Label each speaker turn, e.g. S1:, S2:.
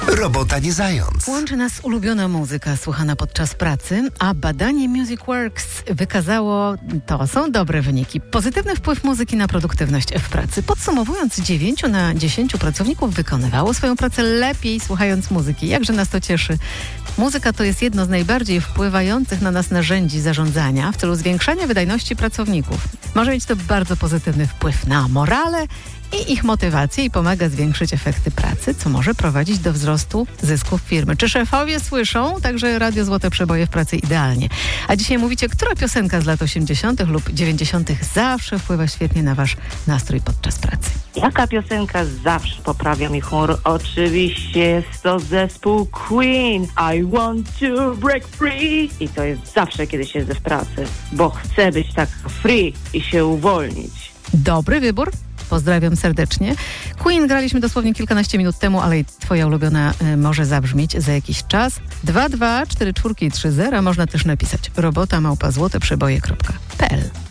S1: Robota nie zając.
S2: Łączy nas ulubiona muzyka słuchana podczas pracy, a badanie MusicWorks wykazało, to są dobre wyniki, pozytywny wpływ muzyki na produktywność w pracy. Podsumowując, 9 na 10 pracowników wykonywało swoją pracę lepiej słuchając muzyki. Jakże nas to cieszy. Muzyka to jest jedno z najbardziej wpływających na nas narzędzi zarządzania w celu zwiększania wydajności pracowników. Może mieć to bardzo pozytywny wpływ na morale i ich motywację i pomaga zwiększyć efekty pracy, co może prowadzić do wzrostu zysków firmy. Czy szefowie słyszą? Także Radio Złote Przeboje w pracy idealnie. A dzisiaj mówicie, która piosenka z lat 80. lub 90. zawsze wpływa świetnie na wasz nastrój podczas pracy?
S3: Jaka piosenka zawsze poprawia mi humor? Oczywiście jest to zespół Queen. I want to break free. I to jest zawsze, kiedy siedzę w pracy, bo chcę być tak free i się uwolnić.
S2: Dobry wybór. Pozdrawiam serdecznie. Queen graliśmy dosłownie kilkanaście minut temu, ale i twoja ulubiona może zabrzmieć za jakiś czas. 224430 można też napisać robota@złoteprzeboje.pl